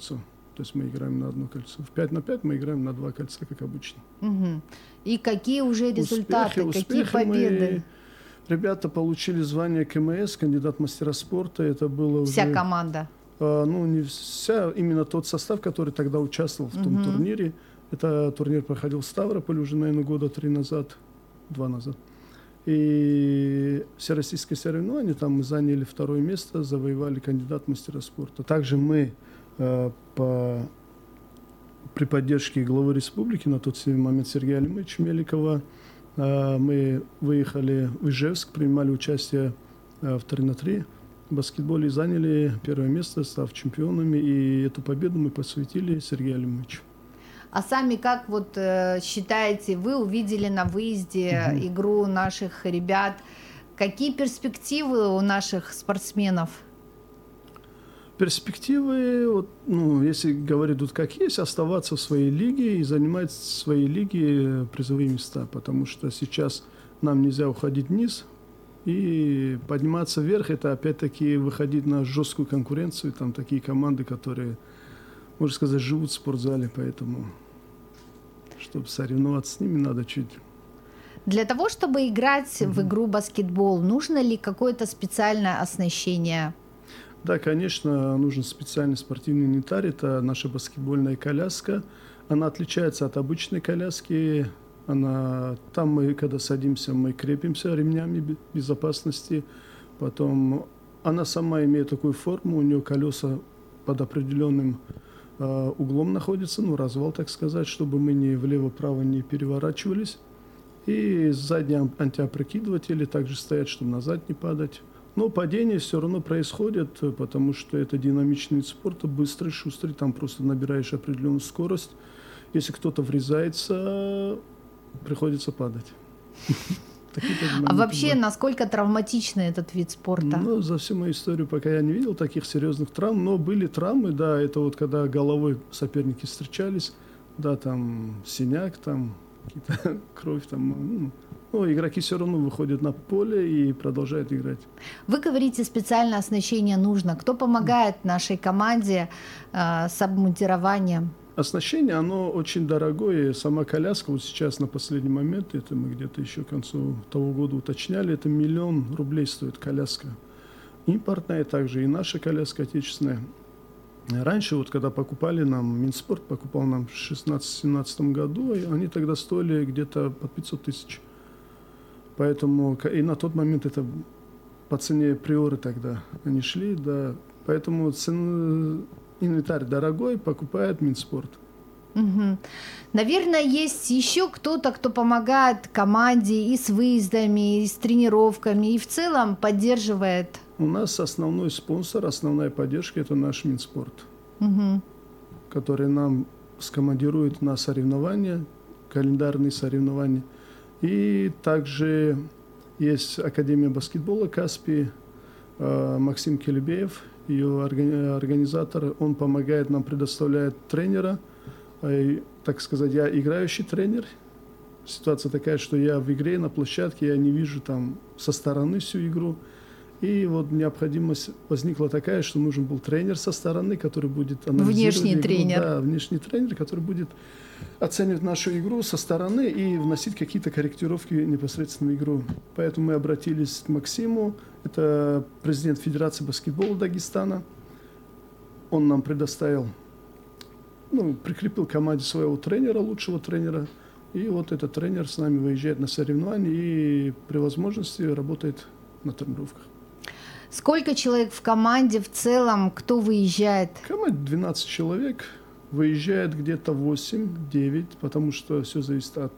кольцо. То есть мы играем на одно кольцо. В 5 на 5 мы играем на 2 кольца, как обычно. Угу. И какие уже результаты, какие победы? Ребята получили звание КМС, кандидат мастера спорта. Это было вся уже, команда? Ну, не вся, именно тот состав, который тогда участвовал в том турнире. Это турнир проходил в Ставрополе уже, наверное, года 2 назад. И всероссийское соревнование, там мы заняли 2 место, завоевали кандидат мастера спорта. Также мы при поддержке главы республики на тот момент Сергея Алимовича Меликова мы выехали в Ижевск, принимали участие в 3х3 в баскетболе и заняли 1 место, став чемпионами. И эту победу мы посвятили Сергею Алимовичу. А сами как вот считаете, вы увидели на выезде игру наших ребят, какие перспективы у наших спортсменов? Перспективы, вот, ну, если говорить тут как есть, оставаться в своей лиге и занимать в своей лиге призовые места, потому что сейчас нам нельзя уходить вниз и подниматься вверх, это опять-таки выходить на жесткую конкуренцию, там такие команды, которые, можно сказать, живут в спортзале, поэтому, чтобы соревноваться с ними, надо чуть... Для того, чтобы играть в игру баскетбол, нужно ли какое-то специальное оснащение? Да, конечно, нужен специальный спортивный инвентарь. Это наша баскетбольная коляска. Она отличается от обычной коляски. Там мы, когда садимся, мы крепимся ремнями безопасности. Потом она сама имеет такую форму, у нее колеса под определенным углом находятся, ну, развал, так сказать, чтобы мы ни влево-право не переворачивались. И сзади антиопрокидыватели также стоят, чтобы назад не падать. Но падение все равно происходит, потому что это динамичный вид спорта, быстрый, шустрый, там просто набираешь определенную скорость. Если кто-то врезается, приходится падать. А вообще, насколько травматичный этот вид спорта? Ну, за всю мою историю пока я не видел таких серьезных травм, но были травмы, да, это вот когда головой соперники встречались, да, там синяк, там какие-то кровь, там... Ну, игроки все равно выходят на поле и продолжают играть. Вы говорите, специальное оснащение нужно. Кто помогает нашей команде с обмундированием? Оснащение, оно очень дорогое. Сама коляска, вот сейчас на последний момент, это мы где-то еще к концу того года уточняли, это 1 000 000 рублей стоит коляска. Импортная также, и наша коляска отечественная. Раньше, вот когда покупали нам, Минспорт покупал нам в 2016-2017 году, они тогда стоили где-то по 500 000. Поэтому, и на тот момент это по цене приоры тогда они шли, да. Поэтому инвентарь дорогой, покупает Минспорт. Угу. Наверное, есть еще кто-то, кто помогает команде и с выездами, и с тренировками, и в целом поддерживает. У нас основной спонсор, основная поддержка – это наш Минспорт, который нам скомандирует на соревнования, календарные соревнования. И также есть Академия баскетбола Каспий, Максим Келебеев, ее организатор, он помогает нам, предоставляет тренера. Так сказать, я играющий тренер. Ситуация такая, что я в игре на площадке, я не вижу там со стороны всю игру. И вот необходимость возникла такая, что нужен был тренер со стороны, который будет анализировать внешний игру. тренер. Да, внешний тренер, который будет оценивать нашу игру со стороны и вносить какие-то корректировки непосредственно в игру. Поэтому мы обратились к Максиму, это президент Федерации баскетбола Дагестана. Он нам предоставил, прикрепил к команде своего тренера, лучшего тренера. И вот этот тренер с нами выезжает на соревнования и при возможности работает на тренировках. Сколько человек в команде в целом, кто выезжает? В команде 12 человек, выезжает где-то 8-9, потому что все зависит от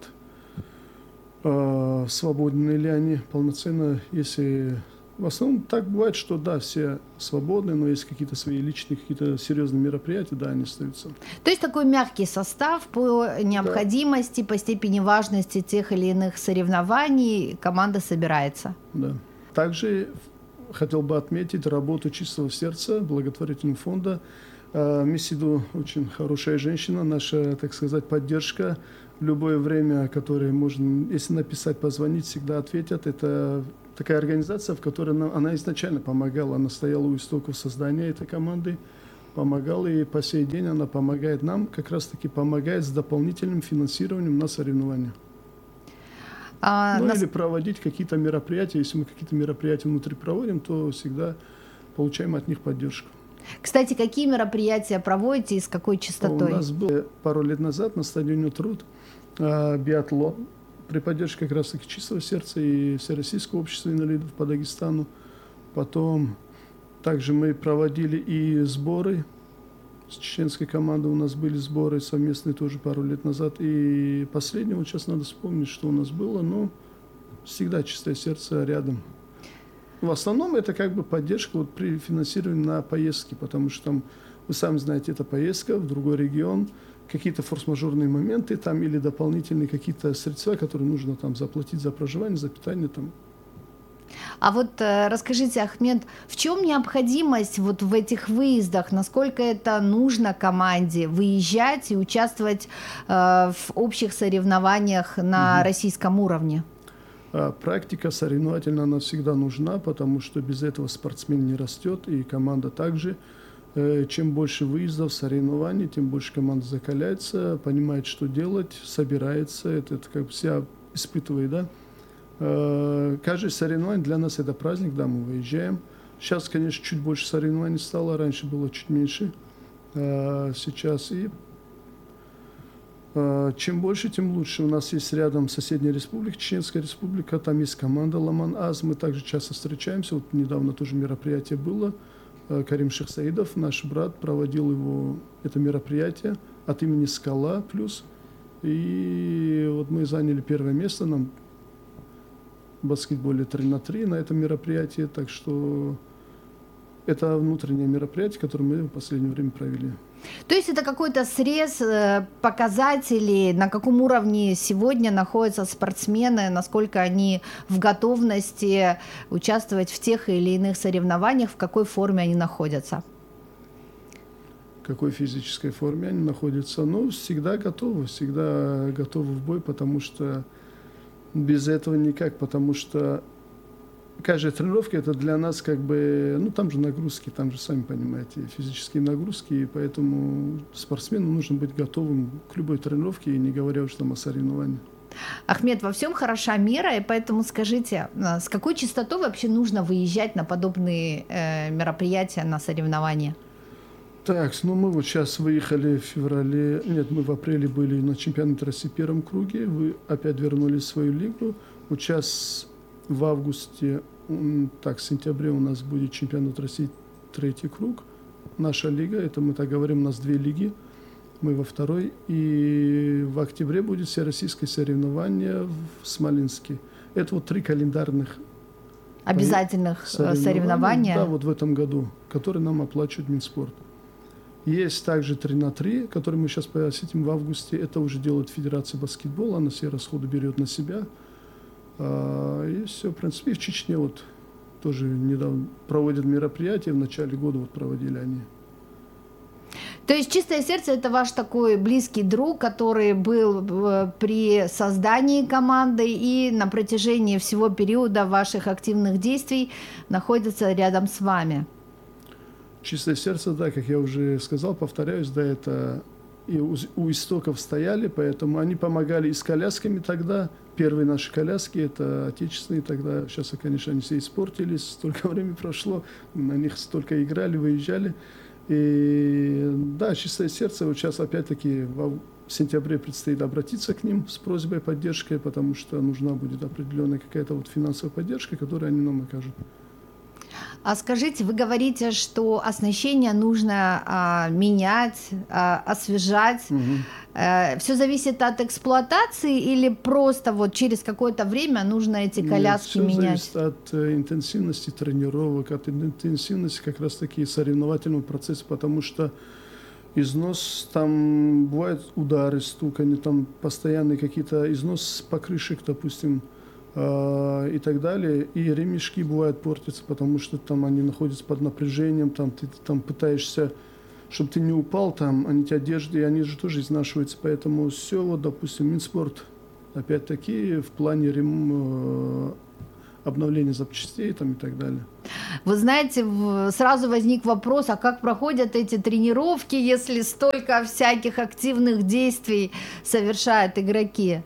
свободны ли они полноценно. Если в основном так бывает, что да, все свободны, но есть какие-то свои личные, какие-то серьезные мероприятия, да, они остаются. То есть такой мягкий состав по необходимости, по степени важности тех или иных соревнований команда собирается. Да. Также хотел бы отметить работу «Чистого сердца» благотворительного фонда. Месиду очень хорошая женщина, наша, так сказать, поддержка. В любое время, которое можно, если написать, позвонить, всегда ответят. Это такая организация, в которой она изначально помогала, она стояла у истоков создания этой команды. помогала, и по сей день она помогает нам, как раз-таки помогает с дополнительным финансированием на соревнования. Или проводить какие-то мероприятия. Если мы какие-то мероприятия внутри проводим, то всегда получаем от них поддержку. Кстати, какие мероприятия проводите и с какой частотой? У нас был пару лет назад на стадионе «Труд» биатлон при поддержке как раз-таки «Чистого сердца» и Всероссийского общества инвалидов по Дагестану. Потом также мы проводили и сборы. С чеченской командой у нас были сборы совместные тоже пару лет назад. И последнего, вот сейчас надо вспомнить, что у нас было, но всегда «Чистое сердце» рядом. В основном это как бы поддержка вот при финансировании на поездки, потому что там, вы сами знаете, это поездка в другой регион, какие-то форс-мажорные моменты там или дополнительные какие-то средства, которые нужно там заплатить за проживание, за питание там. А вот расскажите, Ахмед, в чем необходимость вот в этих выездах? Насколько это нужно команде выезжать и участвовать в общих соревнованиях на российском уровне? Практика соревновательная, она всегда нужна, потому что без этого спортсмен не растет, и команда также. Чем больше выездов, соревнований, тем больше команда закаляется, понимает, что делать, собирается, это как бы себя испытывает, да. Каждое соревнование для нас это праздник, да, мы выезжаем. Сейчас, конечно, чуть больше соревнований стало, раньше было чуть меньше, сейчас и чем больше, тем лучше. У нас есть рядом соседняя республика, Чеченская республика, там есть команда Ламан-Аз, мы также часто встречаемся. Вот недавно тоже мероприятие было. Карим Шахсаидов, наш брат, проводил это мероприятие от имени «Скала плюс». И вот мы заняли первое место на баскетболе 3-на-3 на этом мероприятии. Так что это внутреннее мероприятие, которое мы в последнее время провели. То есть это какой-то срез показателей, на каком уровне сегодня находятся спортсмены, насколько они в готовности участвовать в тех или иных соревнованиях, в какой форме они находятся? В какой физической форме они находятся? Ну, всегда готовы в бой, потому что без этого никак, потому что каждая тренировка это для нас как бы, ну там же нагрузки, там же, сами понимаете, физические нагрузки, и поэтому спортсмену нужно быть готовым к любой тренировке, и не говоря уж там о соревновании. Ахмед, во всем хороша мера, и поэтому скажите, с какой частотой вообще нужно выезжать на подобные мероприятия, на соревнования? Так, ну мы вот сейчас выехали в феврале, нет, мы в апреле были на чемпионате России в первом круге, вы опять вернулись в свою лигу, вот сейчас в августе, так, в сентябре у нас будет чемпионат России третий круг. Наша лига, это мы так говорим, у нас две лиги, мы во второй. И в октябре будет всероссийское соревнование в Смоленске. Это вот 3 календарных обязательных соревнования. Да, вот в этом году, которые нам оплачивает Минспорт. Есть также 3-на-3, которые мы сейчас посетим в августе. Это уже делает Федерация баскетбола, она все расходы берет на себя. И все, в принципе, в Чечне вот тоже недавно проводят мероприятия, в начале года вот проводили они. То есть «Чистое сердце» — это ваш такой близкий друг, который был при создании команды и на протяжении всего периода ваших активных действий находится рядом с вами. «Чистое сердце», да, как я уже сказал, повторяюсь, да, это и у истоков стояли, поэтому они помогали и с колясками тогда. Первые наши коляски, это отечественные тогда. Сейчас, конечно, они все испортились, столько времени прошло, на них столько играли, выезжали. И да, «Чистое сердце», вот сейчас опять-таки в сентябре предстоит обратиться к ним с просьбой поддержки, потому что нужна будет определенная какая-то вот финансовая поддержка, которую они нам окажут. А скажите, вы говорите, что оснащение нужно менять, освежать. Все зависит от эксплуатации или просто вот через какое-то время нужно эти коляски менять? Все зависит от интенсивности тренировок, от интенсивности как раз-таки соревновательного процесса, потому что износ, там бывают удары, стуканье, там постоянные какие-то износ покрышек, допустим, и так далее. И ремешки бывают портятся, потому что там они находятся под напряжением, там ты там пытаешься, чтобы ты не упал, там они тебя держат, и они же тоже изнашиваются. Поэтому все, вот, допустим, Минспорт, опять-таки, в плане обновление запчастей там, и так далее. Вы знаете, сразу возник вопрос, а как проходят эти тренировки, если столько всяких активных действий совершают игроки?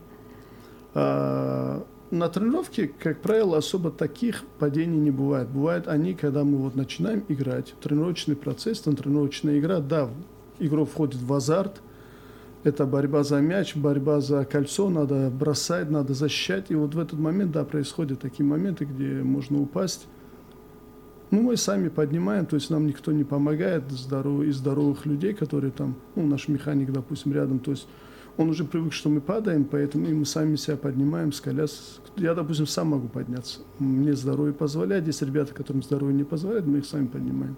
На тренировке, как правило, особо таких падений не бывает. Бывают они, когда мы вот начинаем играть, тренировочный процесс, там тренировочная игра, да, игрок входит в азарт, это борьба за мяч, борьба за кольцо, надо бросать, надо защищать, и вот в этот момент, да, происходят такие моменты, где можно упасть. Ну, мы сами поднимаем, то есть нам никто не помогает из здоровых людей, которые там, ну, наш механик, допустим, рядом, то есть он уже привык, что мы падаем, поэтому и мы сами себя поднимаем с коляс. Я, допустим, сам могу подняться. Мне здоровье позволяет. Есть ребята, которым здоровье не позволяет, мы их сами поднимаем.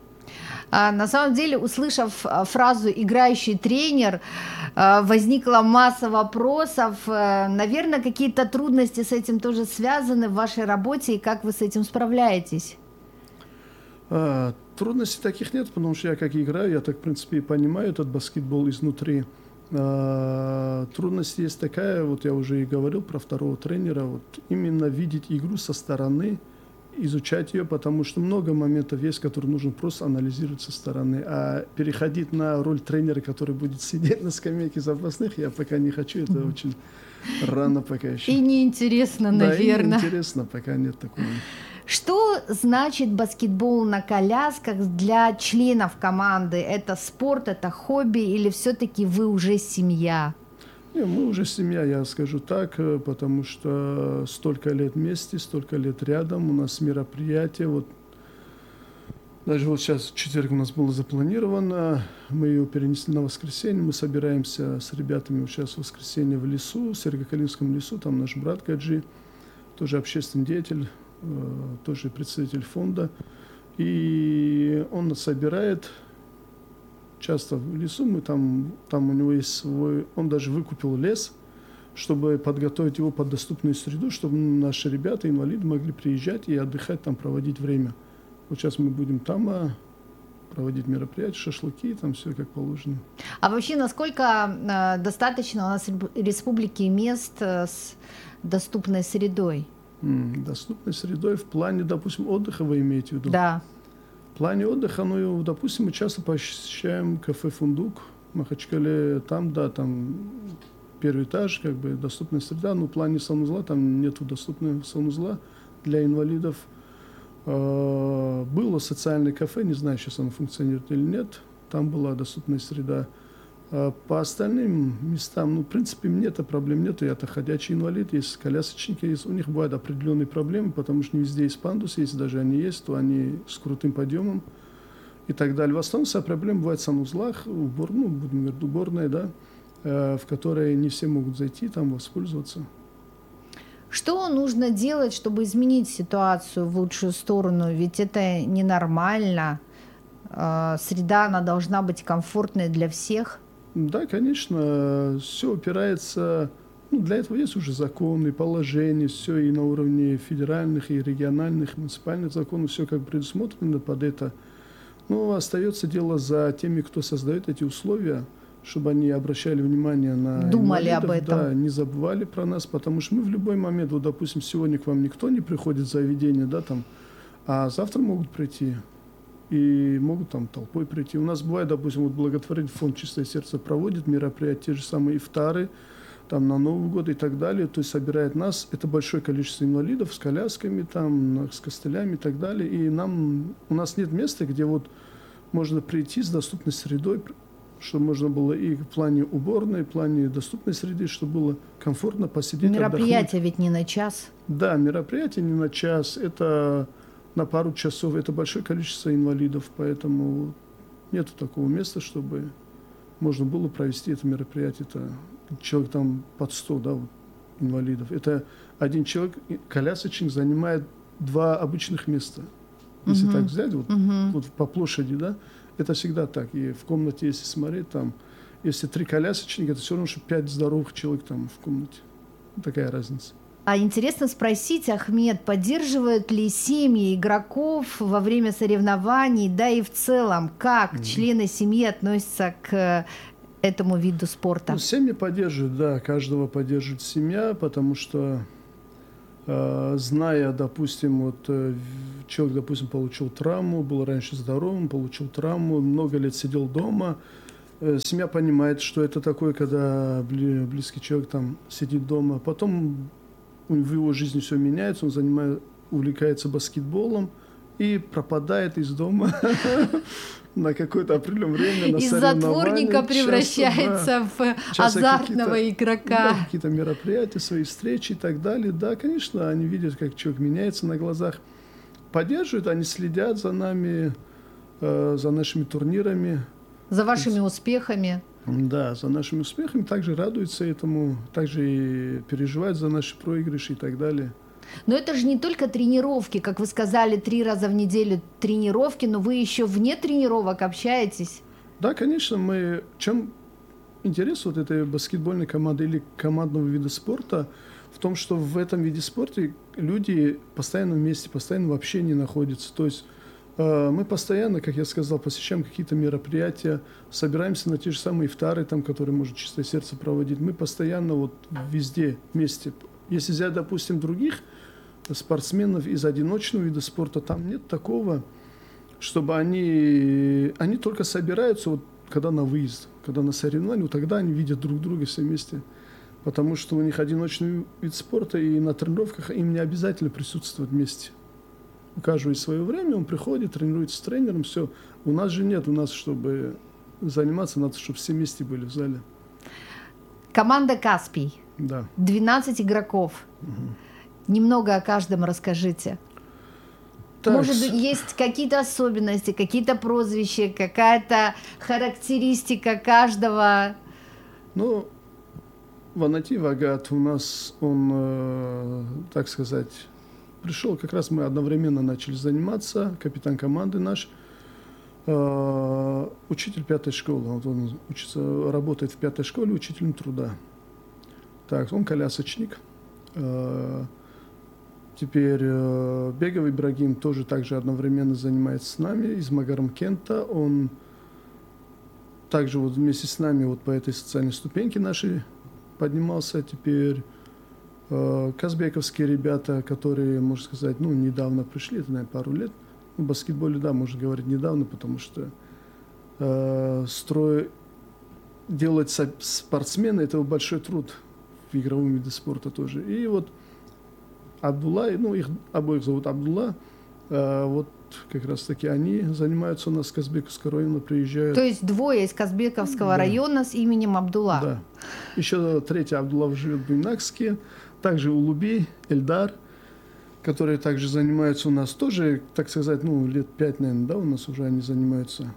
На самом деле, услышав фразу «играющий тренер», возникла масса вопросов. Наверное, какие-то трудности с этим тоже связаны в вашей работе, и как вы с этим справляетесь? Трудностей таких нет, потому что я как играю, я так, в принципе, и понимаю этот баскетбол изнутри. Трудность есть такая, вот я уже и говорил про второго тренера, вот именно видеть игру со стороны, изучать ее, потому что много моментов есть, которые нужно просто анализировать со стороны, а переходить на роль тренера, который будет сидеть на скамейке запасных, я пока не хочу, это очень рано пока еще. И неинтересно, наверное. Да, и неинтересно, пока нет такого. Что значит баскетбол на колясках для членов команды? Это спорт, это хобби или все-таки вы уже семья? Не, мы уже семья, я скажу так, потому что столько лет вместе, столько лет рядом, у нас мероприятие, вот даже вот сейчас в четверг у нас было запланировано, мы ее перенесли на воскресенье, мы собираемся с ребятами вот сейчас в воскресенье в лесу, в Сергокалинском лесу, там наш брат Гаджи, тоже общественный деятель, тоже представитель фонда, и он нас собирает часто в лесу, мы там у него есть свой, он даже выкупил лес, чтобы подготовить его под доступную среду, чтобы наши ребята, инвалиды, могли приезжать и отдыхать там, проводить время. Вот сейчас мы будем там проводить мероприятия, шашлыки, там все как положено. А вообще, насколько достаточно у нас в республике мест с доступной средой? Доступной средой в плане, допустим, отдыха вы имеете в виду? Да. В плане отдыха, ну, допустим, мы часто посещаем кафе «Фундук» в Махачкале, там, да, там первый этаж, как бы доступная среда, но в плане санузла там нету доступного санузла для инвалидов. Было социальное кафе, не знаю, сейчас оно функционирует или нет, там была доступная среда. По остальным местам, ну, в принципе, мне-то проблем нету, я-то ходячий инвалид, есть колясочники, есть, у них бывают определенные проблемы, потому что не везде есть пандус, если даже они есть, то они с крутым подъемом и так далее. В основном вся проблема бывает в санузлах, будем говорить, уборная, да, в которые не все могут зайти, там воспользоваться. Что нужно делать, чтобы изменить ситуацию в лучшую сторону? Ведь это ненормально. Среда, она должна быть комфортной для всех. Да, конечно, все опирается, ну, для этого есть уже законы, положения, все и на уровне федеральных, и региональных, муниципальных законов, все как предусмотрено под это. Но остается дело за теми, кто создает эти условия, чтобы они обращали внимание на думали инвалидов, об этом. да, не забывали про нас, потому что мы в любой момент, вот, допустим, сегодня к вам никто не приходит в заведение, да, там, а завтра могут прийти. И могут там толпой прийти. У нас бывает, допустим, вот благотворительный фонд «Чистое сердце» проводит мероприятия, те же самые ифтары, там на Новый год и так далее, то есть собирает нас, это большое количество инвалидов с колясками, там, с костылями и так далее, и у нас нет места, где вот можно прийти с доступной средой, чтобы можно было и в плане уборной, и в плане доступной среды, чтобы было комфортно посидеть, мероприятие отдохнуть. Ведь не на час. Да, мероприятие не на час, это на пару часов, это большое количество инвалидов, поэтому нету такого места, чтобы можно было провести это мероприятие. Это человек там под 100, да, вот, инвалидов. Это один человек, колясочник, занимает 2 обычных места. Если так взять, вот по площади, да, это всегда так. И в комнате, если смотреть, там, если 3 колясочника, это все равно, что 5 здоровых человек там в комнате. Такая разница. А интересно спросить, Ахмед, поддерживают ли семьи игроков во время соревнований, да и в целом, как члены семьи относятся к этому виду спорта? Ну, семьи поддерживают, да, каждого поддерживает семья, потому что зная, допустим, вот человек, допустим, получил травму, был раньше здоровым, получил травму, много лет сидел дома, семья понимает, что это такое, когда близкий человек там сидит дома, потом в его жизни все меняется, он увлекается баскетболом и пропадает из дома на какое-то определенное время на из соревнования. Затворника превращается в азартного игрока. Да, какие-то мероприятия, свои встречи и так далее. Да, конечно, они видят, как человек меняется на глазах, поддерживают, они следят за нами, за нашими турнирами. За вашими успехами. Да, за нашими успехами, также радуются этому, также и переживают за наши проигрыши и так далее. Но это же не только тренировки, как вы сказали, 3 раза в неделю тренировки, но вы еще вне тренировок общаетесь. Да, конечно, чем интерес вот этой баскетбольной команды или командного вида спорта в том, что в этом виде спорта люди постоянно вместе, постоянно в общении находятся. То есть мы постоянно, как я сказал, посещаем какие-то мероприятия, собираемся на те же самые ифтары, там, которые может Чистое Сердце проводить. Мы постоянно вот везде вместе. Если взять, допустим, других спортсменов из одиночного вида спорта, там нет такого, чтобы они только собираются, вот, когда на выезд, когда на соревнования, вот тогда они видят друг друга все вместе. Потому что у них одиночный вид спорта, и на тренировках им не обязательно присутствовать вместе. У каждого есть свое время, он приходит, тренируется с тренером, все. У нас же нет, у нас, чтобы заниматься, надо, чтобы все вместе были в зале. Команда «Каспий». Да. 12 игроков. Угу. Немного о каждом расскажите. Так. Может, есть какие-то особенности, какие-то прозвища, какая-то характеристика каждого? Ну, Ванати Вагат у нас, он, так сказать, пришел, как раз мы одновременно начали заниматься, капитан команды наш, учитель 5-й школы, вот он учится, работает в 5-й школе учителем труда. Так, он колясочник. Теперь Бегов Ибрагим тоже также одновременно занимается с нами, из Магармкента. Он также вот вместе с нами вот по этой социальной ступеньке нашей поднимался. Теперь казбековские ребята, которые, можно сказать, ну, недавно пришли, это, наверное, пару лет. В баскетболе, да, можно говорить недавно, потому что делать спортсмена – это большой труд в игровом виде спорта тоже. И вот Абдулла, ну, их обоих зовут Абдулла, вот как раз-таки они занимаются у нас с Казбековского района, приезжают. То есть двое из Казбековского района с именем Абдулла. Да. Еще третий Абдулла живет в Буйнакске, также Улуби, Эльдар, которые также занимаются у нас тоже, так сказать, ну, лет 5, наверное, да, у нас уже они занимаются.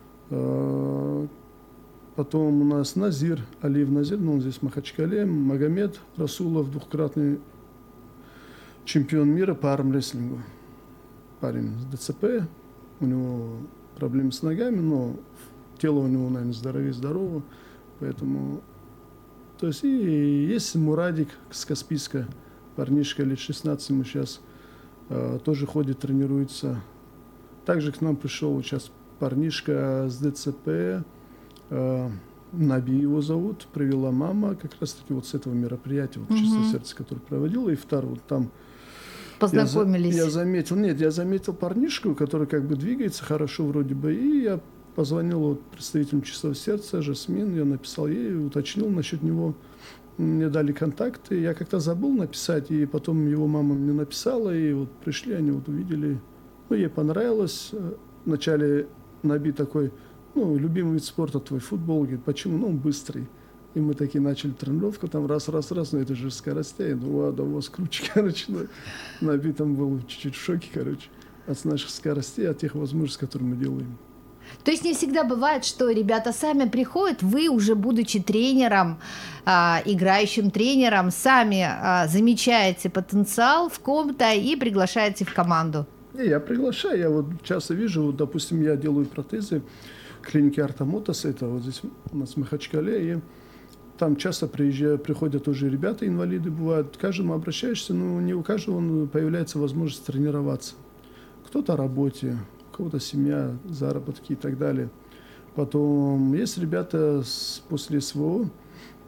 Потом у нас Назир, Алиев Назир, ну, он здесь в Махачкале, Магомед Расулов, двукратный чемпион мира по армрестлингу. Парень с ДЦП, у него проблемы с ногами, но тело у него, наверное, здоровее, поэтому... То есть и есть Мурадик с Каспийска, парнишка лет 16, ему сейчас тоже ходит, тренируется. Также к нам пришел сейчас парнишка с ДЦП, Наби его зовут, привела мама как раз-таки вот с этого мероприятия, вот Чистое Сердце, которое проводила, и второй вот там. Познакомились. Я заметил парнишку, который как бы двигается хорошо вроде бы, и я позвонил вот представителям Чистого Сердца, Жасмин, я написал ей, уточнил насчет него, мне дали контакты, я как-то забыл написать, и потом его мама мне написала, и вот пришли, они вот увидели, ну, ей понравилось, вначале Наби такой, ну, любимый вид спорта твой, футбол, говорит, почему, ну, он быстрый. И мы такие начали тренировку, там раз, ну это же скоростей, ну да, у вас круче, короче, Наби там был чуть-чуть в шоке, короче, от наших скоростей, от тех возможностей, которые мы делаем. То есть не всегда бывает, что ребята сами приходят, вы уже будучи тренером, играющим тренером, сами замечаете потенциал в ком-то и приглашаете в команду? Я приглашаю, я вот часто вижу, вот, допустим, я делаю протезы в клинике Артамотас, это вот здесь у нас в Махачкале, и там часто приходят тоже ребята, инвалиды бывают, к каждому обращаешься, но не у каждого появляется возможность тренироваться. Кто-то о работе, у кого-то семья, заработки и так далее. Потом есть ребята после СВО,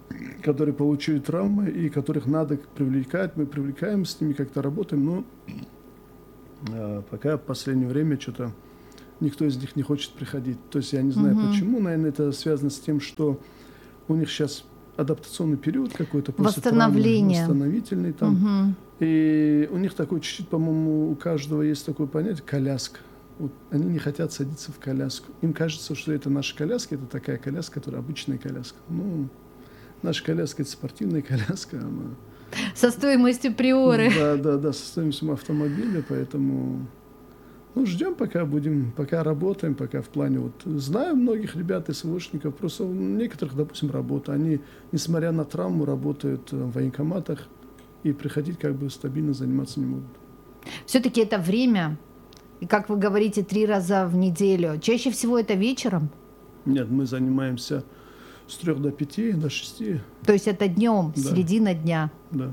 которые получили травмы и которых надо привлекать. Мы привлекаем, с ними как-то работаем, но пока в последнее время что-то никто из них не хочет приходить. То есть я не знаю почему, наверное, это связано с тем, что у них сейчас адаптационный период какой-то после травмы, восстановительный там. И у них такой чуть-чуть, по-моему, у каждого есть такое понятие коляска. Вот они не хотят садиться в коляску. Им кажется, что это наша коляска, это такая коляска, которая обычная коляска. Ну, наша коляска – это спортивная коляска. Она... Со стоимостью приоры. Да, со стоимостью автомобиля, поэтому... Ну, ждем, пока работаем, пока в плане... Вот, знаю многих ребят и СВОшников, просто у некоторых, допустим, работа. Они, несмотря на травму, работают в военкоматах и приходить как бы стабильно заниматься не могут. Все-таки это время, и, как вы говорите, 3 раза в неделю. Чаще всего это вечером? Нет, мы занимаемся с 3 до 5, до 6. То есть это днем, да. середина дня? Да.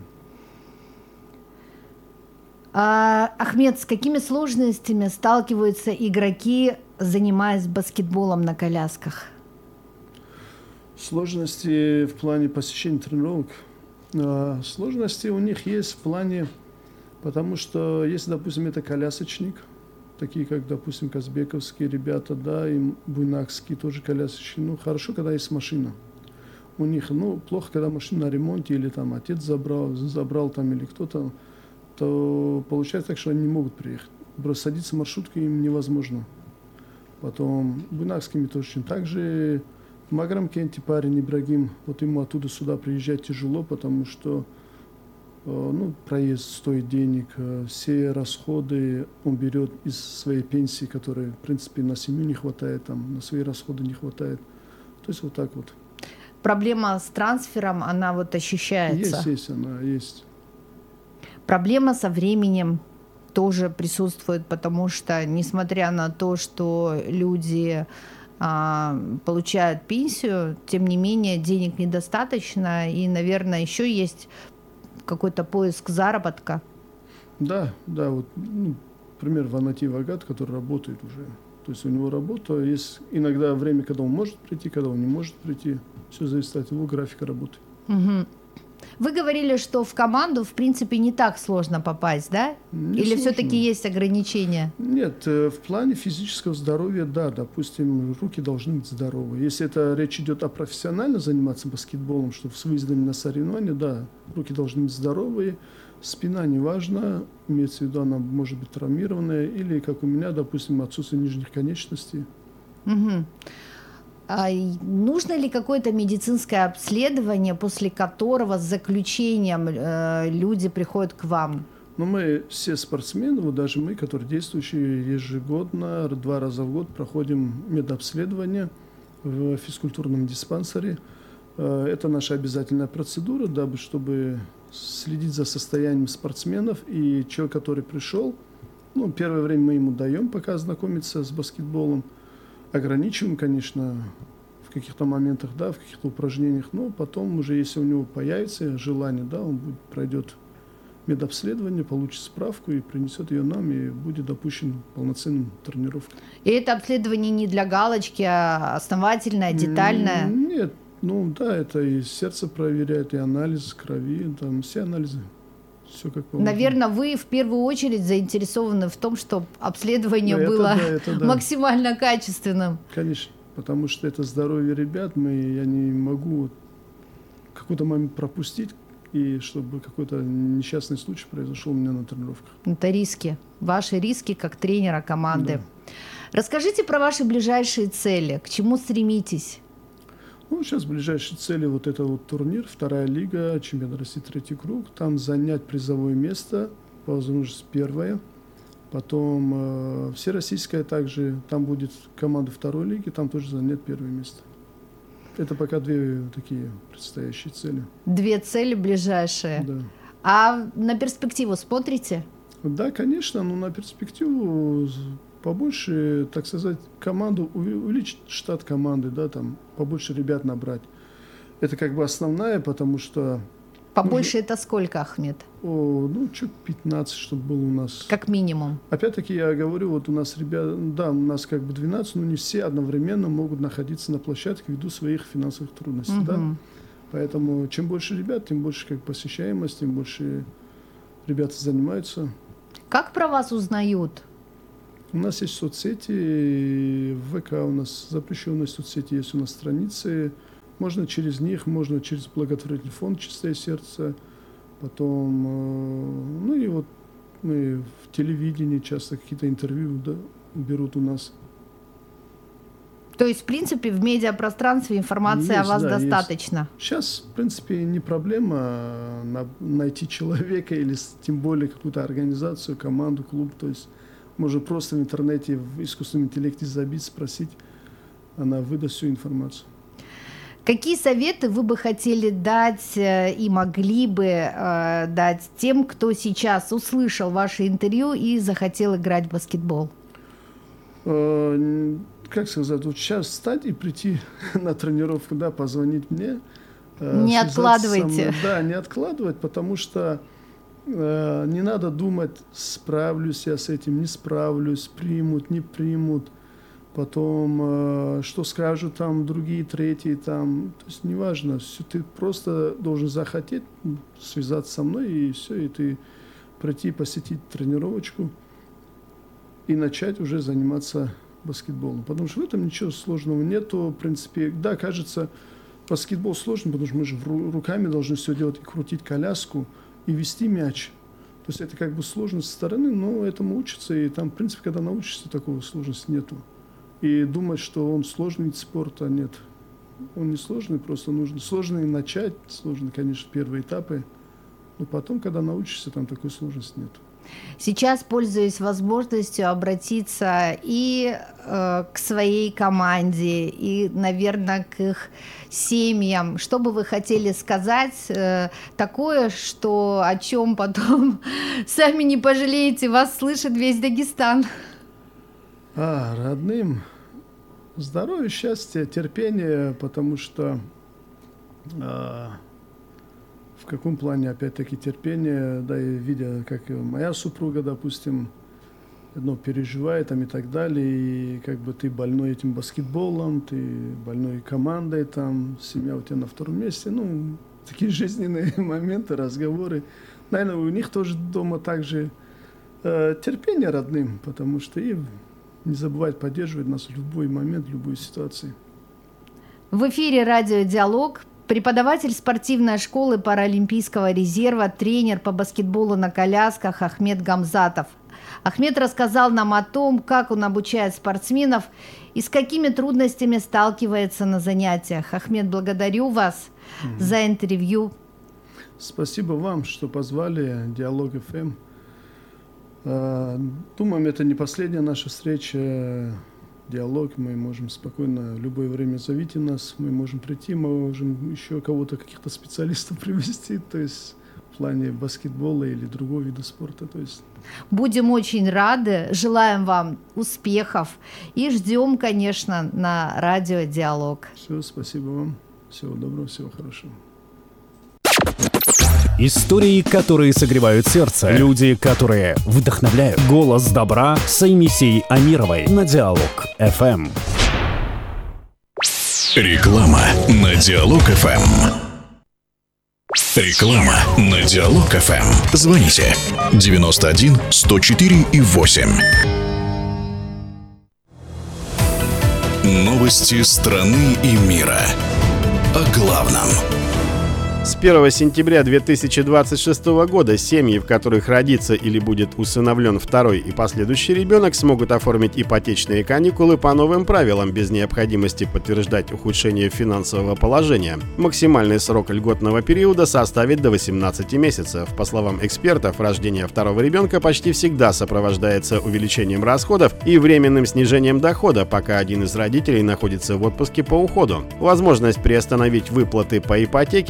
Ахмед, с какими сложностями сталкиваются игроки, занимаясь баскетболом на колясках? Сложности в плане посещения тренировок. Сложности у них есть в плане, потому что если, допустим, это колясочник, такие как, допустим, казбековские ребята, да, и буйнакские тоже колясочники, ну, хорошо, когда есть машина. У них, ну, плохо, когда машина на ремонте, или там отец забрал там, или кто-то, то получается так, что они не могут приехать. Просто садиться в маршрутку им невозможно. Потом буйнакскими точно так же. В Маграмкенте парень Ибрагим, вот ему оттуда сюда приезжать тяжело, потому что ну, проезд стоит денег, все расходы он берет из своей пенсии, которой, в принципе, на семью не хватает, там, на свои расходы не хватает. То есть вот так вот. Проблема с трансфером, она вот ощущается? Есть, она есть. Проблема со временем тоже присутствует, потому что, несмотря на то, что люди получают пенсию, тем не менее денег недостаточно, и, наверное, еще есть какой-то поиск заработка. Да, вот, ну, например, Ванати Вагат, который работает уже. То есть у него работа, есть иногда время, когда он может прийти, когда он не может прийти. Все зависит от его графика работы. Угу. Вы говорили, что в команду, в принципе, не так сложно попасть, да? Не Или сложно. все-таки есть ограничения? Нет, в плане физического здоровья, да, допустим, руки должны быть здоровы. Если это речь идет о профессионально заниматься баскетболом, что с выездами на соревнования, да, руки должны быть здоровые, спина не важна, имеется в виду, она может быть травмированная, или, как у меня, допустим, отсутствие нижних конечностей. Угу. А нужно ли какое-то медицинское обследование, после которого с заключением люди приходят к вам? Ну, мы все спортсмены, вот даже мы, которые действующие, ежегодно, 2 раза в год проходим медобследование в физкультурном диспансере. Это наша обязательная процедура, дабы, чтобы следить за состоянием спортсменов. И человек, который пришел, ну, первое время мы ему даем пока ознакомиться с баскетболом. Ограничиваем, конечно, в каких-то моментах, да, в каких-то упражнениях, но потом уже, если у него появится желание, да, он пройдет медобследование, получит справку и принесет ее нам, и будет допущен к полноценным тренировкам. И это обследование не для галочки, а основательное, детальное? Нет, ну да, это и сердце проверяет, и анализ крови, там все анализы. Все как положено. Наверное, вы в первую очередь заинтересованы в том, чтобы обследование было максимально качественным. Конечно, потому что это здоровье ребят, я не могу какой-то момент пропустить, и чтобы какой-то несчастный случай произошел у меня на тренировках. Это риски, ваши риски как тренера команды. Да. Расскажите про ваши ближайшие цели, к чему стремитесь? Ну, сейчас ближайшие цели, вот это вот турнир, 2-я лига, чемпионат России 3-й круг, там занять призовое место, по возможности 1-е, потом всероссийская также, там будет команда 2-й лиги, там тоже занять 1-е место. Это пока 2 такие предстоящие цели. 2 цели ближайшие? Да. А на перспективу смотрите? Да, конечно, но на перспективу побольше, так сказать, команду, увеличить штат команды, да, там, побольше ребят набрать. Это как бы основная, потому что... Побольше это сколько, Ахмед? Ну, чуть 15, чтобы было у нас. Как минимум. Опять-таки я говорю, вот у нас ребят, да, у нас как бы 12, но не все одновременно могут находиться на площадке ввиду своих финансовых трудностей, да. Поэтому чем больше ребят, тем больше как посещаемость, тем больше ребята занимаются. Как про вас узнают? У нас есть соцсети, в ВК у нас запрещенные соцсети, есть у нас страницы. Можно через них, можно через благотворительный фонд «Чистое сердце». Потом, ну и вот мы в телевидении часто какие-то интервью, да, берут у нас. То есть, в принципе, в медиапространстве информации о вас достаточно? Есть. Сейчас, в принципе, не проблема найти человека или тем более какую-то организацию, команду, клуб. То есть можно просто в интернете, в искусственном интеллекте забить, спросить, она выдаст всю информацию. Какие советы вы бы хотели дать и могли бы дать тем, кто сейчас услышал ваше интервью и захотел играть в баскетбол? Как сказать, вот сейчас встать и прийти на тренировку, да, позвонить мне. Не откладывайте. Да, не откладывать, потому что не надо думать, справлюсь я с этим, не справлюсь, примут, не примут. Потом, что скажут там другие, третьи, там, то есть неважно, ты просто должен захотеть связаться со мной, и все, и ты пройти, посетить тренировочку и начать уже заниматься баскетболом. Потому что в этом ничего сложного нету, в принципе, да, кажется, баскетбол сложный, потому что мы же руками должны все делать, и крутить коляску, и вести мяч. То есть это как бы сложно со стороны, но этому учатся, и там, в принципе, когда научишься, такого сложности нету. И думать, что он сложный вид спорта, нет. Он не сложный, просто нужно сложно начать, сложно, конечно, первые этапы, но потом, когда научишься, там такой сложности нет. Сейчас пользуюсь возможностью обратиться и к своей команде, и, наверное, к их семьям. Что бы вы хотели сказать такое, что о чем потом сами не пожалеете, вас слышит весь Дагестан? Родным здоровья, счастья, терпения, потому что в каком плане, опять-таки, терпение, да, и видя, как моя супруга, допустим, одно переживает там и так далее, и как бы ты больной этим баскетболом, ты больной командой, там, семья у тебя на втором месте, ну, такие жизненные моменты, разговоры. Наверное, у них тоже дома также терпение родным, потому что и не забывать поддерживать нас в любой момент, в любой ситуации. В эфире радио «Диалог». Преподаватель спортивной школы Паралимпийского резерва, тренер по баскетболу на колясках Ахмед Гамзатов. Ахмед рассказал нам о том, как он обучает спортсменов и с какими трудностями сталкивается на занятиях. Ахмед, благодарю вас за интервью. Спасибо вам, что позвали «Диалог ФМ». Думаем, это не последняя наша встреча, диалог. Мы можем спокойно в любое время зовите нас, мы можем прийти, мы можем еще кого-то, каких-то специалистов привести, то есть в плане баскетбола или другого вида спорта. То есть. Будем очень рады, желаем вам успехов и ждем, конечно, на радио «Диалог». Все, спасибо вам, всего доброго, всего хорошего. Истории, которые согревают сердце. Люди, которые вдохновляют. Голос добра с Аймисей Амировой на Диалог ФМ. Реклама на Диалог ФМ. Реклама на Диалог ФМ. Звоните 91 104 и 8. Новости страны и мира. О главном. С 1 сентября 2026 года семьи, в которых родится или будет усыновлен второй и последующий ребенок, смогут оформить ипотечные каникулы по новым правилам без необходимости подтверждать ухудшение финансового положения. Максимальный срок льготного периода составит до 18 месяцев. По словам экспертов, рождение второго ребенка почти всегда сопровождается увеличением расходов и временным снижением дохода, пока один из родителей находится в отпуске по уходу. Возможность приостановить выплаты по ипотеке помогает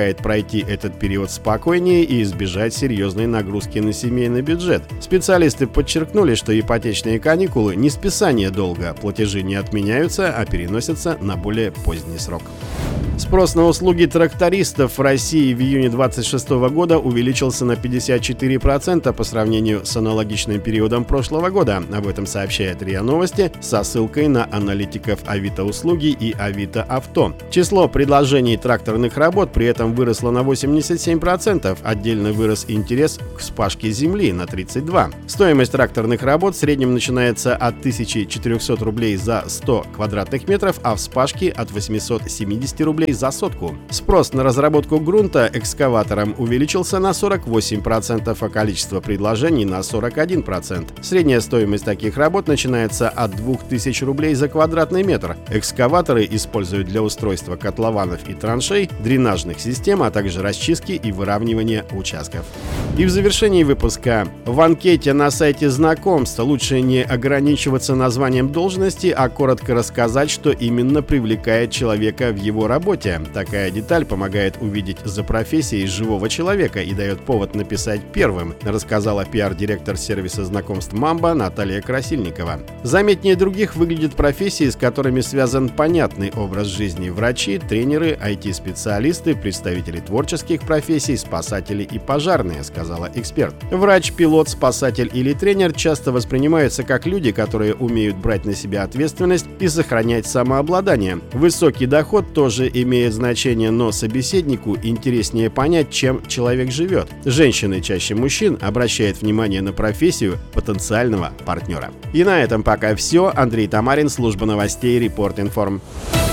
помогает пройти этот период спокойнее и избежать серьезной нагрузки на семейный бюджет. Специалисты подчеркнули, что ипотечные каникулы не списание долга, платежи не отменяются, а переносятся на более поздний срок. Спрос на услуги трактористов в России в июне 2026 года увеличился на 54% по сравнению с аналогичным периодом прошлого года. Об этом сообщает РИА Новости со ссылкой на аналитиков Авито Услуги и Авито Авто. Число предложений тракторных работ при этом выросло на 87%. Отдельно вырос интерес к вспашке земли на 32%. Стоимость тракторных работ в среднем начинается от 1400 рублей за 100 квадратных метров, а вспашки от 870 рублей за сотку. Спрос на разработку грунта экскаватором увеличился на 48%, а количество предложений на 41%. Средняя стоимость таких работ начинается от 2000 рублей за квадратный метр. Экскаваторы используют для устройства котлованов и траншей, дренажных систем, а также расчистки и выравнивания участков. И в завершении выпуска. В анкете на сайте знакомств лучше не ограничиваться названием должности, а коротко рассказать, что именно привлекает человека в его работе. Такая деталь помогает увидеть за профессией живого человека и дает повод написать первым, рассказала пиар-директор сервиса знакомств «Мамба» Наталья Красильникова. Заметнее других выглядят профессии, с которыми связан понятный образ жизни: врачи, тренеры, IT-специалисты, представители творческих профессий, спасатели и пожарные, сказала эксперт. Врач, пилот, спасатель или тренер часто воспринимаются как люди, которые умеют брать на себя ответственность и сохранять самообладание. Высокий доход тоже имеет значение, но собеседнику интереснее понять, чем человек живет. Женщины чаще мужчин обращают внимание на профессию потенциального партнера. И на этом пока все. Андрей Тамарин, служба новостей Report Inform.